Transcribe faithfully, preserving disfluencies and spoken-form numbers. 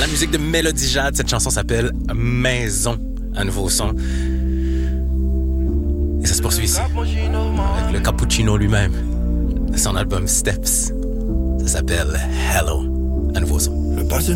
la musique de Mélodie Jade. Cette chanson s'appelle Maison, un nouveau son. Et ça se poursuit ici, avec le Cappuccino lui-même, de son album Steps. Ça s'appelle Hello, un nouveau son. Le passé